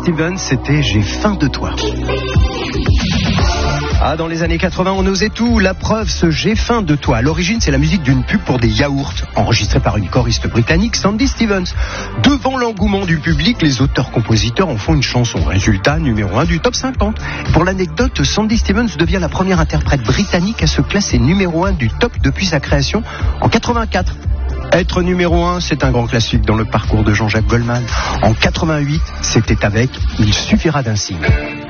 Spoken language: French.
Stevens, c'était J'ai faim de toi. Ah, dans les années 80, on osait tout. La preuve, ce J'ai faim de toi. À l'origine, c'est la musique d'une pub pour des yaourts, enregistrée par une choriste britannique, Sandy Stevens. Devant l'engouement du public, les auteurs-compositeurs en font une chanson. Résultat, numéro 1 du top 50. Pour l'anecdote, Sandy Stevens devient la première interprète britannique à se classer numéro 1 du top depuis sa création en 84. Être numéro 1, c'est un grand classique dans le parcours de Jean-Jacques Goldman. En 88, c'était avec Il suffira d'un signe.